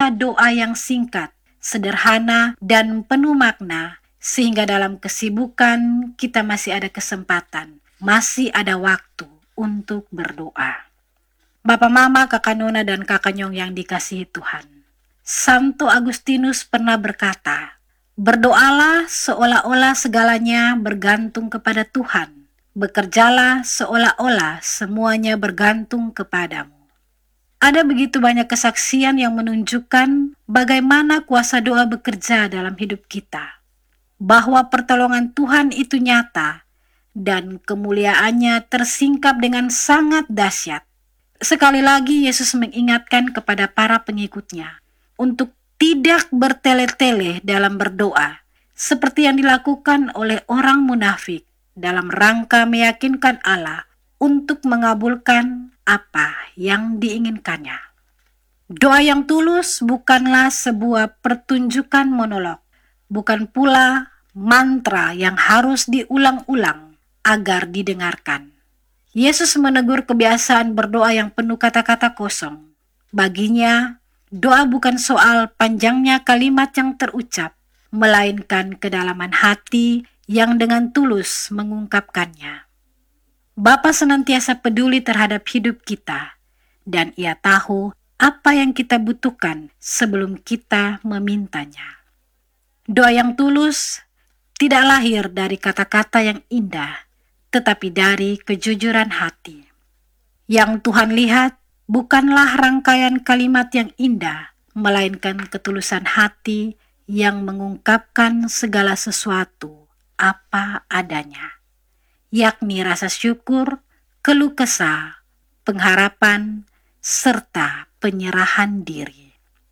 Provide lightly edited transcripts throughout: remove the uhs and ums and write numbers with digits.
berupa doa yang singkat, sederhana, dan penuh makna, sehingga dalam kesibukan kita masih ada kesempatan, masih ada waktu untuk berdoa. Bapak Mama, Kakak Nona, dan Kakak Nyong yang dikasihi Tuhan, Santo Agustinus pernah berkata, "Berdoalah seolah-olah segalanya bergantung kepada Tuhan. Bekerjalah seolah-olah semuanya bergantung kepadamu." Ada begitu banyak kesaksian yang menunjukkan bagaimana kuasa doa bekerja dalam hidup kita, bahwa pertolongan Tuhan itu nyata dan kemuliaannya tersingkap dengan sangat dahsyat. Sekali lagi Yesus mengingatkan kepada para pengikutnya untuk tidak bertele-tele dalam berdoa, seperti yang dilakukan oleh orang munafik dalam rangka meyakinkan Allah untuk mengabulkan apa yang diinginkannya. Doa yang tulus bukanlah sebuah pertunjukan monolog, bukan pula mantra yang harus diulang-ulang agar didengarkan. Yesus menegur kebiasaan berdoa yang penuh kata-kata kosong. Baginya, doa bukan soal panjangnya kalimat yang terucap, melainkan kedalaman hati yang dengan tulus mengungkapkannya. Bapa senantiasa peduli terhadap hidup kita, dan Ia tahu apa yang kita butuhkan sebelum kita memintanya. Doa yang tulus tidak lahir dari kata-kata yang indah, tetapi dari kejujuran hati. Yang Tuhan lihat bukanlah rangkaian kalimat yang indah, melainkan ketulusan hati yang mengungkapkan segala sesuatu apa adanya, yakni rasa syukur, keluh kesah, pengharapan, serta penyerahan diri.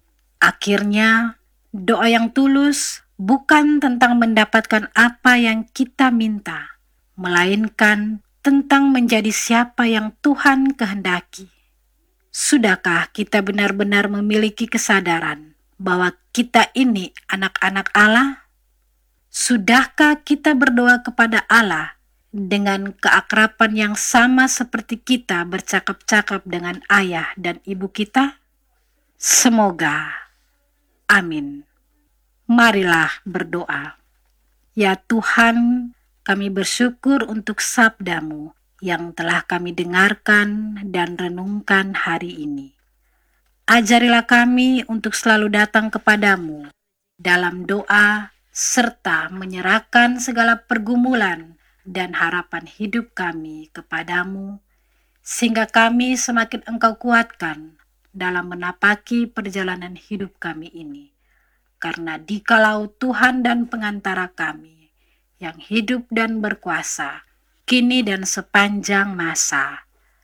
Akhirnya, doa yang tulus bukan tentang mendapatkan apa yang kita minta, melainkan tentang menjadi siapa yang Tuhan kehendaki. Sudahkah kita benar-benar memiliki kesadaran bahwa kita ini anak-anak Allah? Sudahkah kita berdoa kepada Allah dengan keakraban yang sama seperti kita bercakap-cakap dengan ayah dan ibu kita? Semoga. Amin. Marilah berdoa. Ya Tuhan, kami bersyukur untuk sabda-Mu yang telah kami dengarkan dan renungkan hari ini. Ajarilah kami untuk selalu datang kepadamu dalam doa, serta menyerahkan segala pergumulan dan harapan hidup kami kepadamu, sehingga kami semakin Engkau kuatkan dalam menapaki perjalanan hidup kami ini. Karena dikalau Tuhan dan pengantara kami, yang hidup dan berkuasa, kini dan sepanjang masa.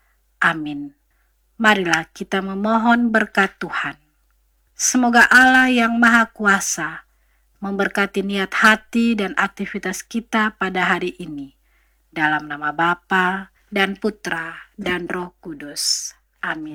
Amin. Marilah kita memohon berkat Tuhan. Semoga Allah yang Maha Kuasa memberkati niat hati dan aktivitas kita pada hari ini. Dalam nama Bapa dan Putra dan Roh Kudus. Amin.